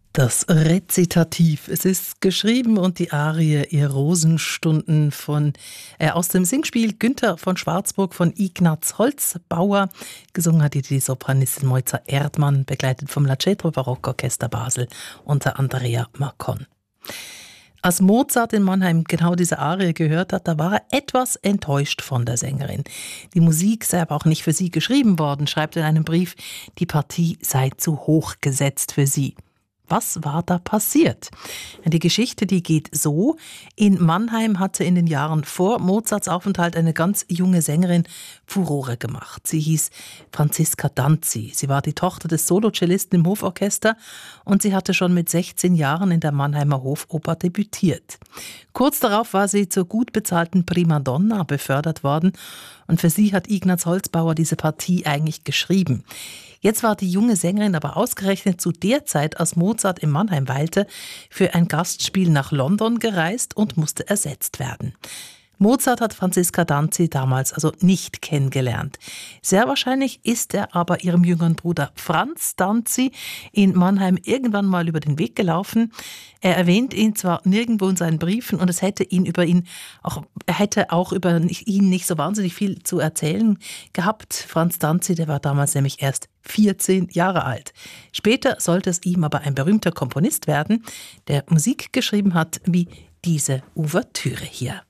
Das Rezitativ. Es ist geschrieben und die Arie Ihr Rosenstunden aus dem Singspiel Günther von Schwarzburg von Ignaz Holzbauer. Gesungen hat die Sopranistin Moiza Erdmann, begleitet vom Lacetro Barockorchester Basel unter Andrea Marcon. Als Mozart in Mannheim genau diese Arie gehört hat, da war er etwas enttäuscht von der Sängerin. Die Musik sei aber auch nicht für sie geschrieben worden, schreibt in einem Brief, die Partie sei zu hoch gesetzt für sie. Was war da passiert? Die Geschichte, die geht so. In Mannheim hatte in den Jahren vor Mozarts Aufenthalt eine ganz junge Sängerin Furore gemacht. Sie hieß Franziska Danzi. Sie war die Tochter des Solocellisten im Hoforchester und sie hatte schon mit 16 Jahren in der Mannheimer Hofoper debütiert. Kurz darauf war sie zur gut bezahlten Primadonna befördert worden und für sie hat Ignaz Holzbauer diese Partie eigentlich geschrieben. Jetzt war die junge Sängerin aber ausgerechnet zu der Zeit, als Mozart in Mannheim weilte, für ein Gastspiel nach London gereist und musste ersetzt werden. Mozart hat Franziska Danzi damals also nicht kennengelernt. Sehr wahrscheinlich ist er aber ihrem jüngeren Bruder Franz Danzi in Mannheim irgendwann mal über den Weg gelaufen. Er erwähnt ihn zwar nirgendwo in seinen Briefen und er hätte auch über ihn nicht so wahnsinnig viel zu erzählen gehabt. Franz Danzi, der war damals nämlich erst 14 Jahre alt. Später sollte es ihm aber ein berühmter Komponist werden, der Musik geschrieben hat wie diese Ouvertüre hier.